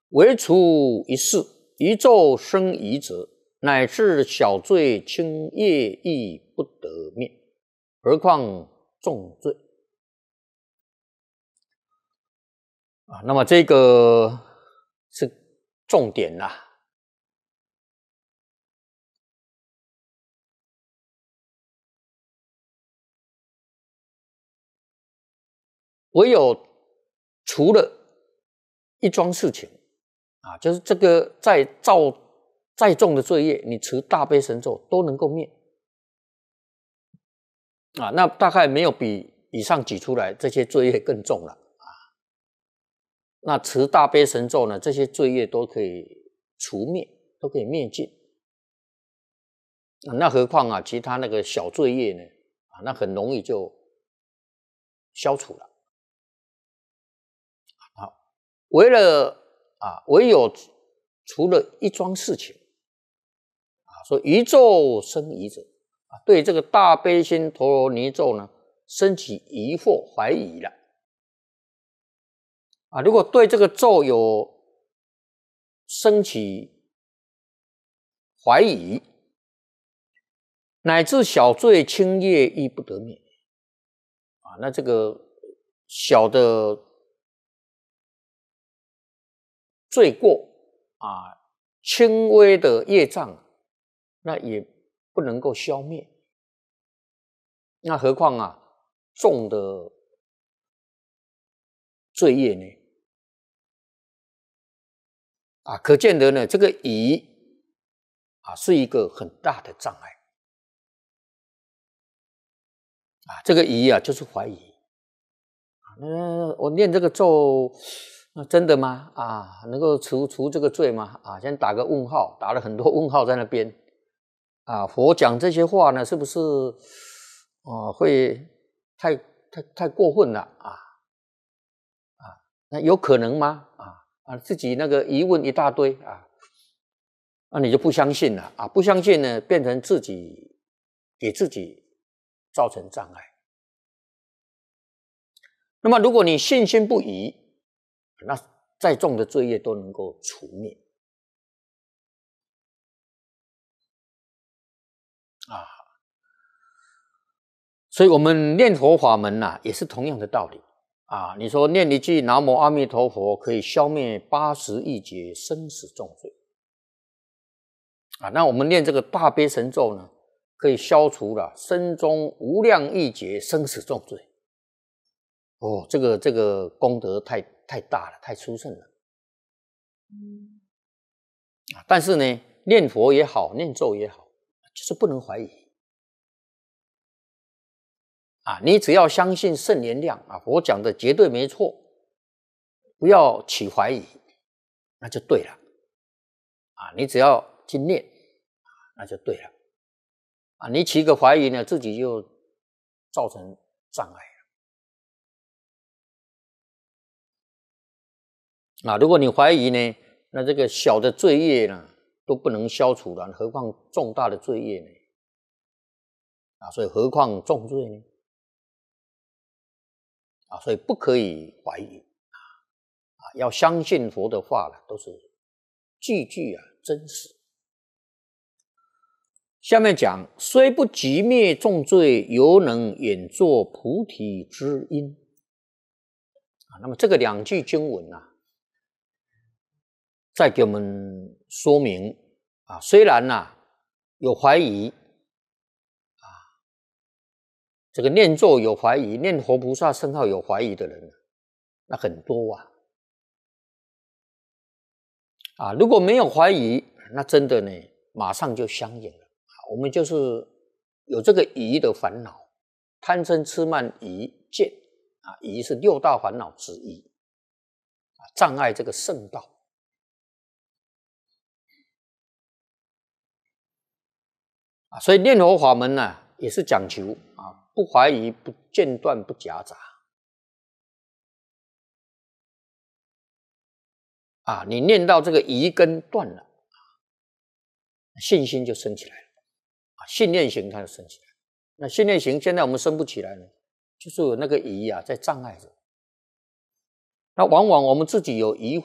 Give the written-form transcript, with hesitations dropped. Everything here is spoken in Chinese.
唯除一事，一昼生疑者，乃至小罪轻业亦不得灭，何况重罪啊？那么这个是重点啦。唯有除了一桩事情啊，就是这个再重的罪业，你持大悲神咒都能够灭啊。那大概没有比以上举出来这些罪业更重了啊。那持大悲神咒呢，这些罪业都可以除灭，都可以灭尽啊。那何况啊，其他那个小罪业呢啊，那很容易就消除了。唯有除了一桩事情啊，说一咒生疑者啊，对这个大悲心陀罗尼咒呢，升起疑惑怀疑了啊。如果对这个咒有升起怀疑，乃至小罪轻业亦不得灭啊。那这个小的罪过啊，轻微的业障，那也不能够消灭。那何况啊，重的罪业呢？啊，可见得呢，这个疑啊是一个很大的障碍啊。这个疑啊，就是怀疑啊。那我念这个咒。那真的吗？啊，能够除这个罪吗？啊，先打个问号，打了很多问号在那边。啊，佛讲这些话呢，是不是会太过分了啊？那有可能吗？自己那个疑问一大堆啊，那你就不相信了啊？不相信呢，变成自己给自己造成障碍。那么，如果你信心不疑，那再重的罪业都能够除灭啊！所以我们念佛法门啊，也是同样的道理啊。你说念一句南无阿弥陀佛，可以消灭80亿劫生死重罪啊。那我们念这个大悲神咒呢，可以消除了生中无量亿劫生死重罪。哦，这个功德太大了，太殊胜了。但是呢，念佛也好，念咒也好，就是不能怀疑啊！你只要相信圣言量啊，佛讲的绝对没错，不要起怀疑，那就对了啊！你只要去念，那就对了啊！你起个怀疑呢，自己就造成障碍了啊！如果你怀疑呢，那这个小的罪业呢都不能消除了，何况重大的罪业呢？啊，所以何况重罪呢？啊，所以不可以怀疑啊！要相信佛的话了，都是句句啊真实。下面讲，虽不即灭重罪，犹能演作菩提之因啊。那么这个2句经文啊，再给我们说明啊，虽然有怀疑啊，这个念咒有怀疑，念佛菩萨圣号有怀疑的人，那很多啊。如果没有怀疑，那真的呢，马上就相应了。我们就是有这个疑的烦恼，贪嗔痴慢疑见啊，疑是6大烦恼之一啊，障碍这个圣道啊。所以念佛法门呢，也是讲求啊，不怀疑，不间断，不夹杂啊。你念到这个疑根断了，信心就升起来了啊，信念行它就升起来。那信念行现在我们升不起来呢，就是有那个疑在障碍着。那往往我们自己有疑